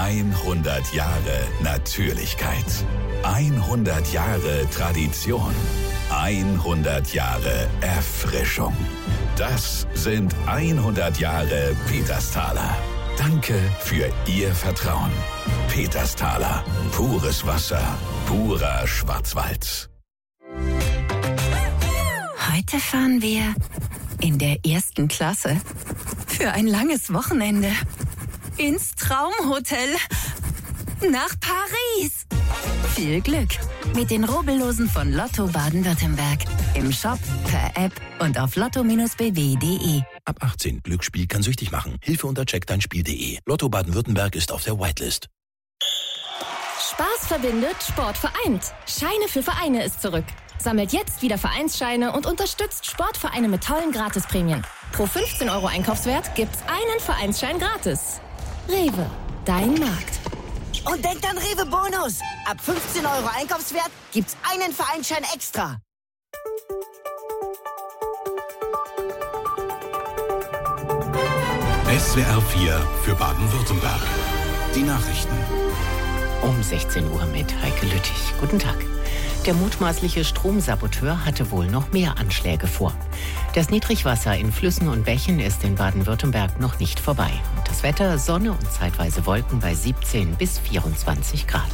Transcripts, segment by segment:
100 Jahre Natürlichkeit. 100 Jahre Tradition. 100 Jahre Erfrischung. Das sind 100 Jahre Petersthaler. Danke für Ihr Vertrauen. Petersthaler. Pures Wasser. Purer Schwarzwald. Heute fahren wir in der 1. Klasse für ein langes Wochenende ins Traumhotel nach Paris. Viel Glück mit den Rubbellosen von Lotto Baden-Württemberg. Im Shop, per App und auf lotto-bw.de. Ab 18. Glücksspiel kann süchtig machen. Hilfe unter checkdeinspiel.de. Lotto Baden-Württemberg ist auf der Whitelist. Spaß verbindet, Sport vereint. Scheine für Vereine ist zurück. Sammelt jetzt wieder Vereinsscheine und unterstützt Sportvereine mit tollen Gratisprämien. Pro 15 € Einkaufswert gibt's einen Vereinsschein gratis. Rewe, dein Markt. Und denkt an Rewe Bonus. Ab 15 € Einkaufswert gibt's einen Vereinsschein extra. SWR 4 für Baden-Württemberg. Die Nachrichten. Um 16 Uhr mit Heike Lüttich. Guten Tag. Der mutmaßliche Stromsaboteur hatte wohl noch mehr Anschläge vor. Das Niedrigwasser in Flüssen und Bächen ist in Baden-Württemberg noch nicht vorbei. Und das Wetter, Sonne und zeitweise Wolken bei 17 bis 24 Grad.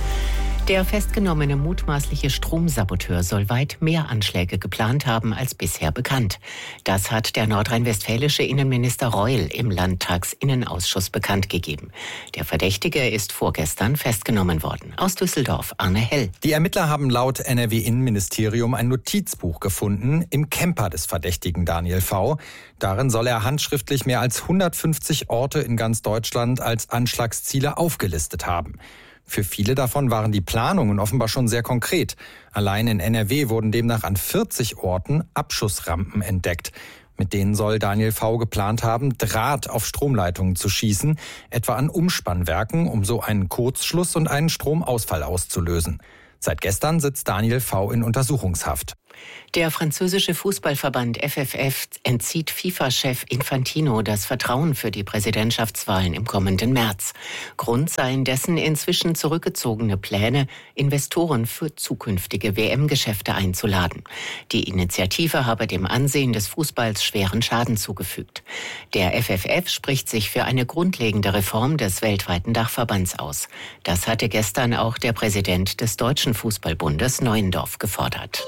Der festgenommene mutmaßliche Stromsaboteur soll weit mehr Anschläge geplant haben als bisher bekannt. Das hat der nordrhein-westfälische Innenminister Reul im Landtagsinnenausschuss bekannt gegeben. Der Verdächtige ist vorgestern festgenommen worden. Aus Düsseldorf, Arne Hell. Die Ermittler haben laut NRW-Innenministerium ein Notizbuch gefunden im Camper des Verdächtigen Daniel V. Darin soll er handschriftlich mehr als 150 Orte in ganz Deutschland als Anschlagsziele aufgelistet haben. Für viele davon waren die Planungen offenbar schon sehr konkret. Allein in NRW wurden demnach an 40 Orten Abschussrampen entdeckt. Mit denen soll Daniel V. geplant haben, Draht auf Stromleitungen zu schießen, etwa an Umspannwerken, um so einen Kurzschluss und einen Stromausfall auszulösen. Seit gestern sitzt Daniel V. in Untersuchungshaft. Der französische Fußballverband FFF entzieht FIFA-Chef Infantino das Vertrauen für die Präsidentschaftswahlen im kommenden März. Grund seien dessen inzwischen zurückgezogene Pläne, Investoren für zukünftige WM-Geschäfte einzuladen. Die Initiative habe dem Ansehen des Fußballs schweren Schaden zugefügt. Der FFF spricht sich für eine grundlegende Reform des weltweiten Dachverbands aus. Das hatte gestern auch der Präsident des Deutschen Fußballbundes Neuendorf gefordert.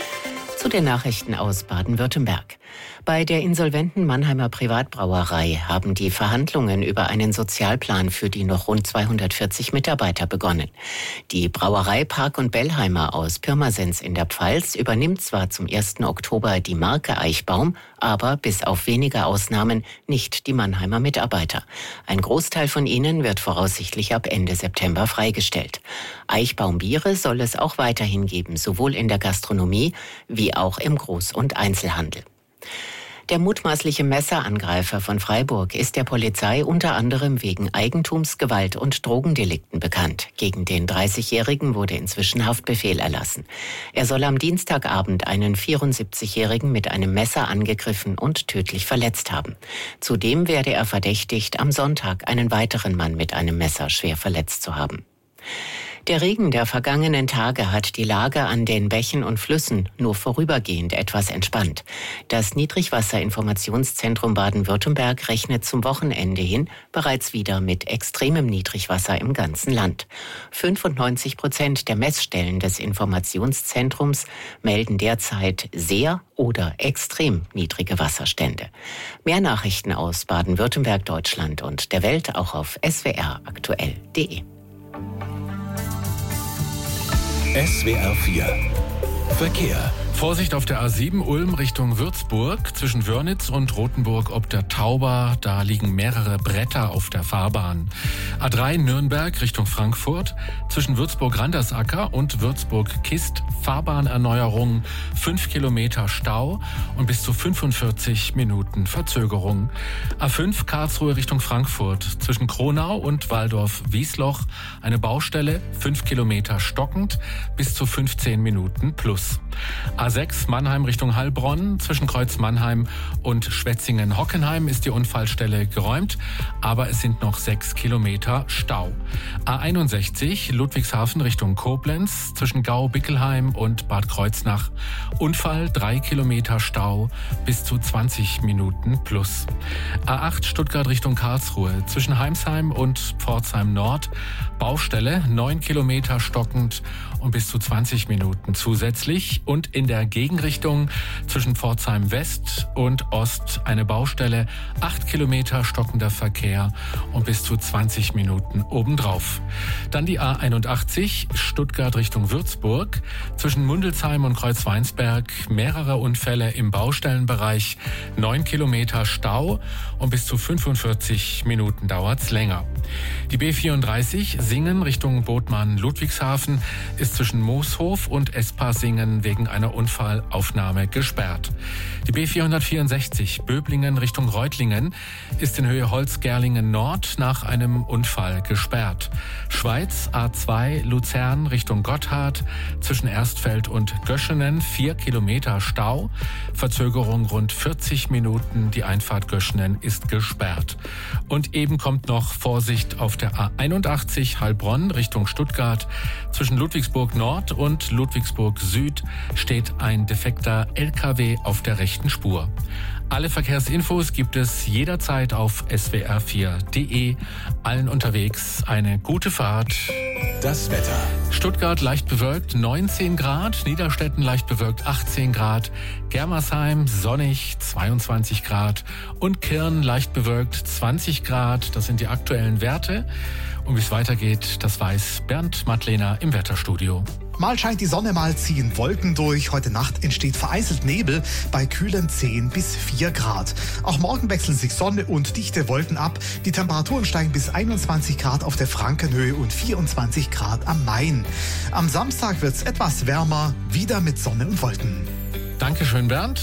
Zu den Nachrichten aus Baden-Württemberg. Bei der insolventen Mannheimer Privatbrauerei haben die Verhandlungen über einen Sozialplan für die noch rund 240 Mitarbeiter begonnen. Die Brauerei Park und Bellheimer aus Pirmasens in der Pfalz übernimmt zwar zum 1. Oktober die Marke Eichbaum, aber bis auf wenige Ausnahmen nicht die Mannheimer Mitarbeiter. Ein Großteil von ihnen wird voraussichtlich ab Ende September freigestellt. Eichbaum-Biere soll es auch weiterhin geben, sowohl in der Gastronomie wie auch im Groß- und Einzelhandel. Der mutmaßliche Messerangreifer von Freiburg ist der Polizei unter anderem wegen Eigentums-, Gewalt- und Drogendelikten bekannt. Gegen den 30-Jährigen wurde inzwischen Haftbefehl erlassen. Er soll am Dienstagabend einen 74-Jährigen mit einem Messer angegriffen und tödlich verletzt haben. Zudem werde er verdächtigt, am Sonntag einen weiteren Mann mit einem Messer schwer verletzt zu haben. Der Regen der vergangenen Tage hat die Lage an den Bächen und Flüssen nur vorübergehend etwas entspannt. Das Niedrigwasserinformationszentrum Baden-Württemberg rechnet zum Wochenende hin bereits wieder mit extremem Niedrigwasser im ganzen Land. 95% der Messstellen des Informationszentrums melden derzeit sehr oder extrem niedrige Wasserstände. Mehr Nachrichten aus Baden-Württemberg, Deutschland und der Welt auch auf swraktuell.de. SWR 4 Verkehr. Vorsicht auf der A7 Ulm Richtung Würzburg. Zwischen Wörnitz und Rothenburg ob der Tauber, da liegen mehrere Bretter auf der Fahrbahn. A3 Nürnberg Richtung Frankfurt. Zwischen Würzburg-Randersacker und Würzburg-Kist Fahrbahnerneuerung, 5 Kilometer Stau und bis zu 45 Minuten Verzögerung. A5 Karlsruhe Richtung Frankfurt. Zwischen Kronau und Waldorf-Wiesloch eine Baustelle, 5 Kilometer stockend, bis zu 15 Minuten plus. A6 Mannheim Richtung Heilbronn. Zwischen Kreuz Mannheim und Schwetzingen-Hockenheim ist die Unfallstelle geräumt, aber es sind noch 6 Kilometer Stau. A61 Ludwigshafen Richtung Koblenz. Zwischen Gau-Bickelheim und Bad Kreuznach. Unfall, 3 Kilometer Stau, bis zu 20 Minuten plus. A8 Stuttgart Richtung Karlsruhe. Zwischen Heimsheim und Pforzheim Nord. Baustelle, 9 Kilometer stockend und bis zu 20 Minuten zusätzlich. Und in der Gegenrichtung zwischen Pforzheim West und Ost eine Baustelle, 8 Kilometer stockender Verkehr und bis zu 20 Minuten obendrauf. Dann die A81 Stuttgart Richtung Würzburg. Zwischen Mundelsheim und Kreuzweinsberg mehrere Unfälle im Baustellenbereich, 9 Kilometer Stau und bis zu 45 Minuten dauert's länger. Die B34 Singen Richtung Bodmann-Ludwigshafen ist zwischen Mooshof und Espasingen wegen einer Unfallaufnahme gesperrt. Die B464 Böblingen Richtung Reutlingen ist in Höhe Holzgerlingen Nord nach einem Unfall gesperrt. Schweiz A2 Luzern Richtung Gotthard zwischen Erstfeld und Göschenen 4 Kilometer Stau. Verzögerung rund 40 Minuten. Die Einfahrt Göschenen ist gesperrt. Und eben kommt noch Vorsicht auf der A81 Heilbronn Richtung Stuttgart. Zwischen Ludwigsburg Nord und Ludwigsburg Süd steht ein defekter LKW auf der rechten Spur. Alle Verkehrsinfos gibt es jederzeit auf swr4.de. Allen unterwegs eine gute Fahrt. Das Wetter. Stuttgart leicht bewölkt 19 Grad, Niederstetten leicht bewölkt 18 Grad, Germersheim sonnig 22 Grad und Kirn leicht bewölkt 20 Grad. Das sind die aktuellen Werte. Und wie es weitergeht, das weiß Bernd Madlener im Wetterstudio. Mal scheint die Sonne, mal ziehen Wolken durch. Heute Nacht entsteht vereinzelt Nebel bei kühlen 10 bis 4 Grad. Auch morgen wechseln sich Sonne und dichte Wolken ab. Die Temperaturen steigen bis 21 Grad auf der Frankenhöhe und 24 Grad am Main. Am Samstag wird es etwas wärmer, wieder mit Sonne und Wolken. Dankeschön, Bernd.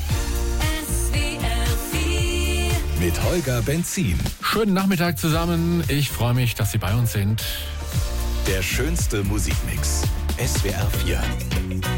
Mit Holger Benzin. Schönen Nachmittag zusammen. Ich freue mich, dass Sie bei uns sind. Der schönste Musikmix. SWR 4.